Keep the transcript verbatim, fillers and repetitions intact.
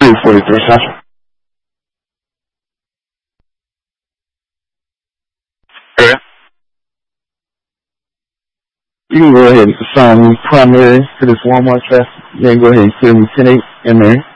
three forty-three, Central. Okay. You can go ahead and assign me primary to this Walmart traffic. Then go ahead and clear me ten eight in there.